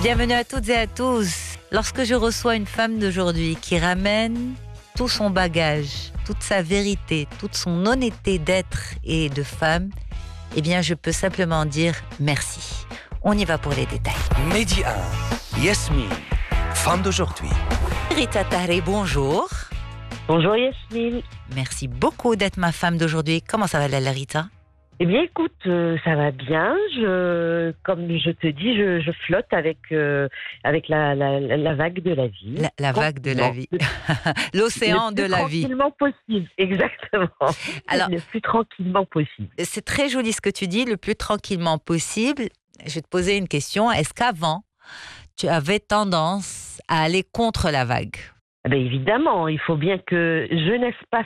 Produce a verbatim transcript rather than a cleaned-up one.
Bienvenue à toutes et à tous. Lorsque je reçois une femme d'aujourd'hui qui ramène tout son bagage, toute sa vérité, toute son honnêteté d'être et de femme, eh bien je peux simplement dire merci. On y va pour les détails. Midi un, Yasmine, femme d'aujourd'hui. Rita Tahri, bonjour. Bonjour Yasmine. Merci beaucoup d'être ma femme d'aujourd'hui. Comment ça va, Lala Rita? Eh bien écoute, euh, ça va bien. Je, comme je te dis, je, je flotte avec, euh, avec la, la, la vague de la vie. La, la vague de la vie. L'océan de la vie. Le plus tranquillement possible, exactement. Alors, le plus tranquillement possible. C'est très joli ce que tu dis, le plus tranquillement possible. Je vais te poser une question. Est-ce qu'avant, tu avais tendance à aller contre la vague? Eh bien, évidemment, il faut bien que jeunesse passe